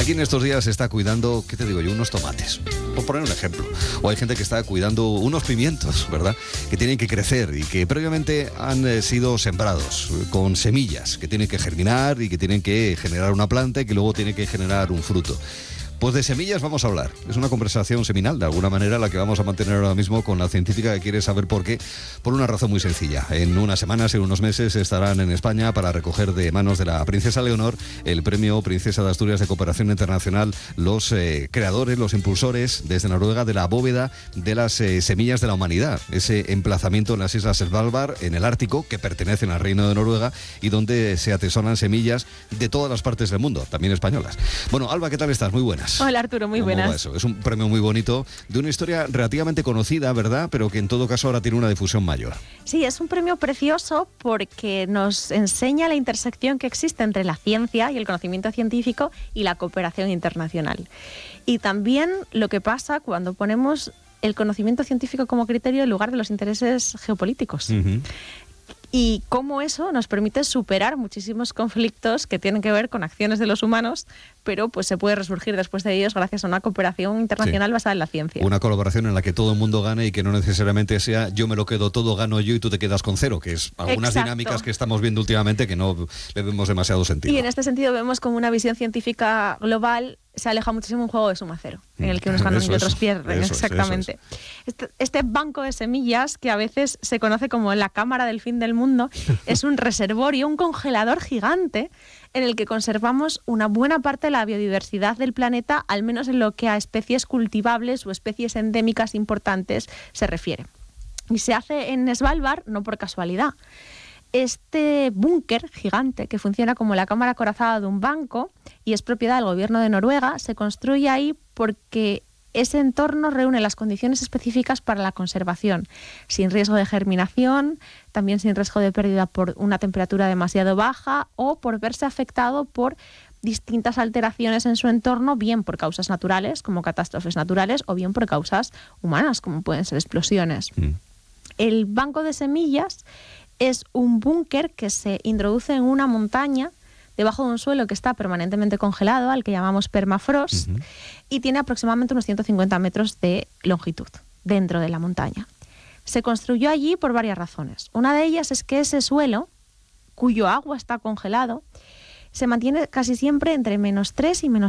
quien estos días está cuidando, ¿qué te digo yo? Unos tomates, por poner un ejemplo. O hay gente que está cuidando unos pimientos, ¿verdad? Que tienen que crecer y que previamente han sido sembrados con semillas que tienen que germinar y que tienen que generar una planta y que luego tiene que generar un fruto. Pues de semillas vamos a hablar. Es una conversación seminal, de alguna manera, la que vamos a mantener ahora mismo con la científica que quiere saber por qué. Por una razón muy sencilla. En unas semanas, en unos meses, estarán en España para recoger de manos de la princesa Leonor el premio Princesa de Asturias de Cooperación Internacional, los creadores, los impulsores desde Noruega de la bóveda de las semillas de la humanidad. Ese emplazamiento en las islas Svalbard, en el Ártico, que pertenecen al Reino de Noruega y donde se atesoran semillas de todas las partes del mundo, también españolas. Bueno, Alba, ¿qué tal estás? Muy buenas. Hola Arturo, muy buenas. Eso? Es un premio muy bonito, de una historia relativamente conocida, ¿verdad? Pero que en todo caso ahora tiene una difusión mayor. Sí, es un premio precioso porque nos enseña la intersección que existe entre la ciencia y el conocimiento científico y la cooperación internacional. Y también lo que pasa cuando ponemos el conocimiento científico como criterio en lugar de los intereses geopolíticos. Uh-huh. Y cómo eso nos permite superar muchísimos conflictos que tienen que ver con acciones de los humanos, pero pues se puede resurgir después de ellos gracias a una cooperación internacional basada en la ciencia. Una colaboración en la que todo el mundo gane y que no necesariamente sea yo me lo quedo todo, gano yo y tú te quedas con cero, que es algunas dinámicas que estamos viendo últimamente que no le vemos demasiado sentido. Y en este sentido vemos como una visión científica global se aleja muchísimo un juego de suma cero, en el que unos ganan y otros pierden. Exactamente. Este banco de semillas, que a veces se conoce como la cámara del fin del mundo, es un reservorio, un congelador gigante en el que conservamos una buena parte de la biodiversidad del planeta, al menos en lo que a especies cultivables o especies endémicas importantes se refiere. Y se hace en Svalbard no por casualidad. Este búnker gigante, que funciona como la cámara acorazada de un banco y es propiedad del gobierno de Noruega, se construye ahí porque ese entorno reúne las condiciones específicas para la conservación, sin riesgo de germinación, también sin riesgo de pérdida por una temperatura demasiado baja o por verse afectado por distintas alteraciones en su entorno, bien por causas naturales, como catástrofes naturales, o bien por causas humanas, como pueden ser explosiones. El banco de semillas es un búnker que se introduce en una montaña debajo de un suelo que está permanentemente congelado, al que llamamos permafrost, y tiene aproximadamente unos 150 metros de longitud dentro de la montaña. Se construyó allí por varias razones. Una de ellas es que ese suelo, cuyo agua está congelado, se mantiene casi siempre entre -3 y